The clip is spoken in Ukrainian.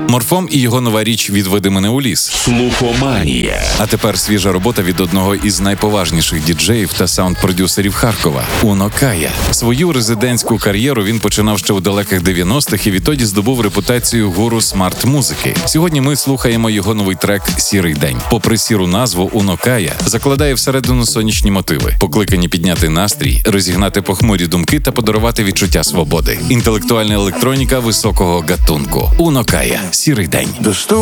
Морфом і його нова річ «Відведи мене у ліс». Слухоманія. А тепер свіжа робота від одного із найповажніших діджеїв та саунд-продюсерів Харкова – Уно Кая. Свою резидентську кар'єру він починав ще у далеких 90-х і відтоді здобув репутацію гуру смарт-музики. Сьогодні ми слухаємо його новий трек «Сірий день». Попри сіру назву, Уно Кая закладає всередину сонячні мотиви, покликані підняти настрій, розігнати похмурі думки та подарувати відчуття свободи. Інтелектуальна електроніка високого гатунку. Уно Кая. «Сірий день».